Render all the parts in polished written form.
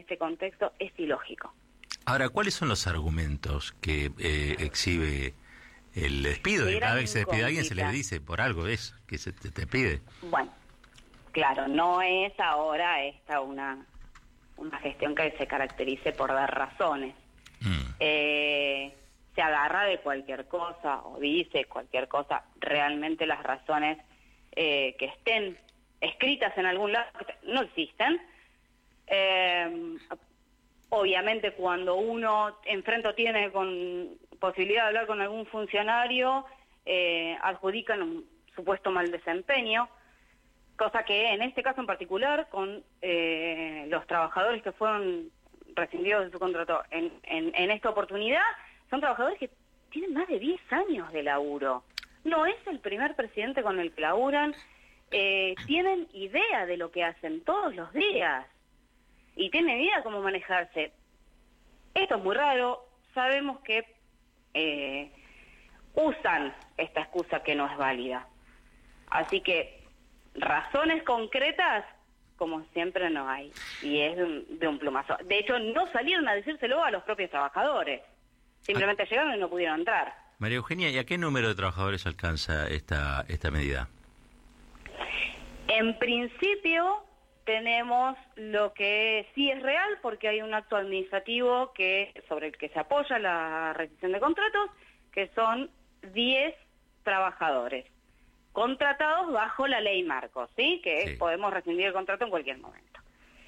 este contexto es ilógico. Ahora, ¿cuáles son los argumentos que exhibe el despido? Y cada vez que se despide a alguien se le dice por algo es que se te pide. Bueno, claro, no es ahora esta una gestión que se caracterice por dar razones. Se agarra de cualquier cosa o dice cualquier cosa. Realmente las razones que estén escritas en algún lado no existen. Obviamente cuando uno enfrente tiene con posibilidad de hablar con algún funcionario, adjudican un supuesto mal desempeño, cosa que en este caso en particular con los trabajadores que fueron rescindidos de su contrato en esta oportunidad, son trabajadores que tienen más de 10 años de laburo. No es el primer presidente con el que laburan, tienen idea de lo que hacen todos los días y tienen idea cómo manejarse. Esto es muy raro, sabemos que usan esta excusa que no es válida. Así que razones concretas, como siempre, no hay. Y es de un plumazo. De hecho, no salieron a decírselo a los propios trabajadores. Simplemente llegaron y no pudieron entrar. María Eugenia, ¿y a qué número de trabajadores alcanza esta medida? En principio tenemos lo que sí es real, porque hay un acto administrativo sobre el que se apoya la rescisión de contratos, que son 10 trabajadores contratados bajo la ley marco, ¿sí? Que sí, podemos rescindir el contrato en cualquier momento.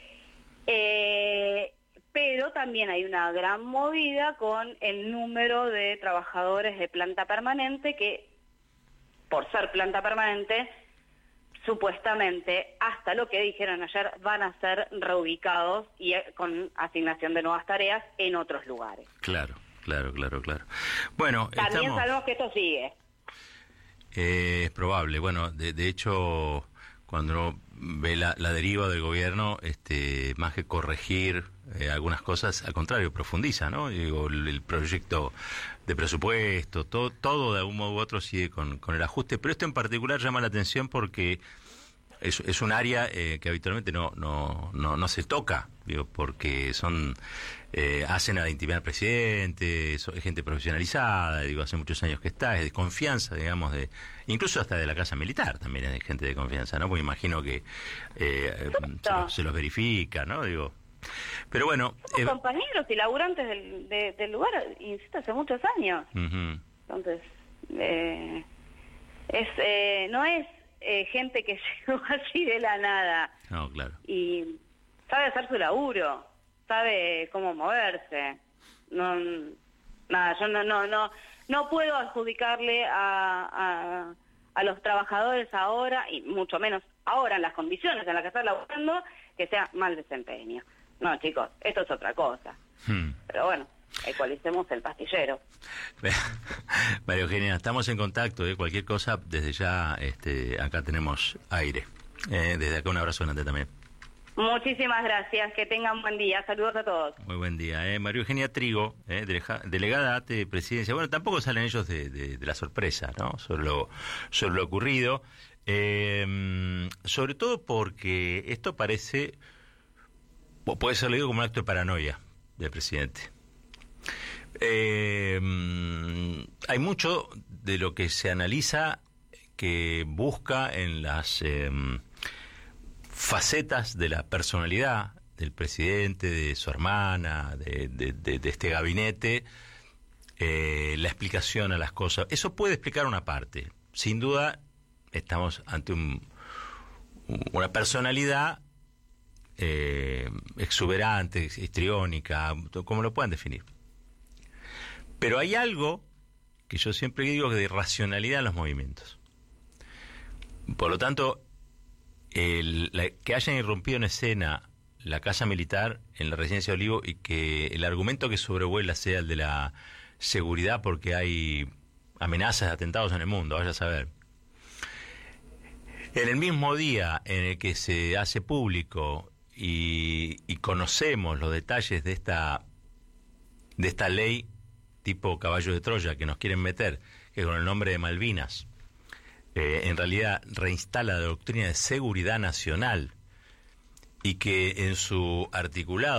Pero también hay una gran movida con el número de trabajadores de planta permanente que, por ser planta permanente, supuestamente, hasta lo que dijeron ayer, van a ser reubicados y con asignación de nuevas tareas en otros lugares. Claro. Bueno, también sabemos que esto sigue. Es probable. Bueno, de hecho, cuando uno ve la deriva del gobierno, más que corregir algunas cosas, al contrario, profundiza, ¿no? Digo, el proyecto de presupuesto, todo de algún modo u otro sigue con el ajuste, pero esto en particular llama la atención porque es un área que habitualmente no se toca, digo, porque hacen a la intimidad del presidente, es gente profesionalizada, digo, hace muchos años que está, es de confianza, digamos, incluso hasta de la casa militar también es de gente de confianza, ¿no? Porque imagino que se los verifica, ¿no? Digo, pero bueno, compañeros y laburantes del lugar, insisto, hace muchos años. Uh-huh. Entonces, no es gente que llegó así de la nada. No, claro. Y sabe hacer su laburo, sabe cómo moverse. Yo no puedo adjudicarle a los trabajadores ahora, y mucho menos ahora en las condiciones en las que están laburando, que sea mal desempeño. No, chicos, esto es otra cosa. Pero bueno, ecualicemos el pastillero. María Eugenia, estamos en contacto, cualquier cosa, desde ya acá tenemos aire. Desde acá un abrazo grande también. Muchísimas gracias, que tengan buen día, saludos a todos. Muy buen día. María Eugenia Trigo, delegada ATE Presidencia. Bueno, tampoco salen ellos de la sorpresa, ¿no? Sobre lo ocurrido, sobre todo porque esto puede ser leído como un acto de paranoia del presidente. Hay mucho de lo que se analiza que busca en las facetas de la personalidad del presidente, de su hermana, de este gabinete, la explicación a las cosas. Eso puede explicar una parte. Sin duda, estamos ante una personalidad exuberante, histriónica, como lo puedan definir. Pero hay algo que yo siempre digo, que de racionalidad en los movimientos. Por lo tanto, que hayan irrumpido en escena la casa militar en la residencia de Olivo y que el argumento que sobrevuela sea el de la seguridad porque hay amenazas de atentados en el mundo, vaya a saber. En el mismo día en el que se hace público y conocemos los detalles de esta ley tipo caballo de Troya que nos quieren meter, que con el nombre de Malvinas en realidad reinstala la doctrina de seguridad nacional y que en su articulado